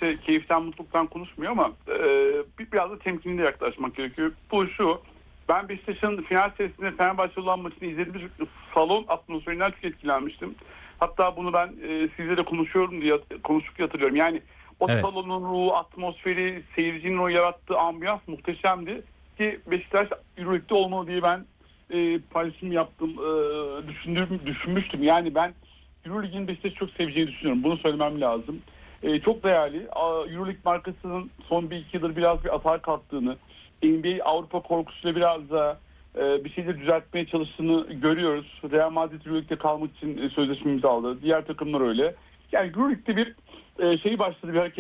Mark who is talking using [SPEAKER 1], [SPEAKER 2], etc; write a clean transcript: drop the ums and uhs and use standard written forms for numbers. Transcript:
[SPEAKER 1] kimse keyiften, mutluluktan konuşmuyor ama biraz da temkinli yaklaşmak gerekiyor. Bu şu: ben Beşiktaş'ın final serisinde Fenerbahçe olan maçını izlediğim salon atmosferinden çok etkilenmiştim. Hatta bunu ben sizle konuştuk diye hatırlıyorum. Yani o
[SPEAKER 2] Evet.
[SPEAKER 1] salonun ruhu, atmosferi, seyircinin o yarattığı ambiyans muhteşemdi. Ki Beşiktaş Euroleague'de olmalı diye ben paylaşım yaptım, düşünmüştüm. Yani ben Euroleague'in Beşiktaş'ı çok seveceğini düşünüyorum. Bunu söylemem lazım. Çok değerli. Euroleague markasının son 1-2 yıldır biraz bir atağa kalktığını, NBA Avrupa korkusuyla biraz da bir şeyleri düzeltmeye çalıştığını görüyoruz. Real Madrid Euroleague'de kalmak için sözleşme imzaladı. Diğer takımlar öyle. Yani Euroleague'de bir şey başladı, bir hareket